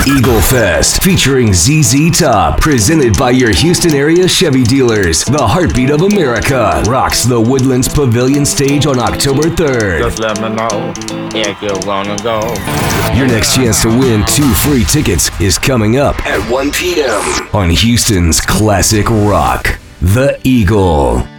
Eagle Fest, featuring ZZ Top, presented by your Houston area Chevy dealers. The Heartbeat of America rocks the Woodlands Pavilion stage on October 3rd. Just let me know if you're gonna go. Your next chance to win 2 free tickets is coming up at 1 p.m. on Houston's Classic Rock, The Eagle.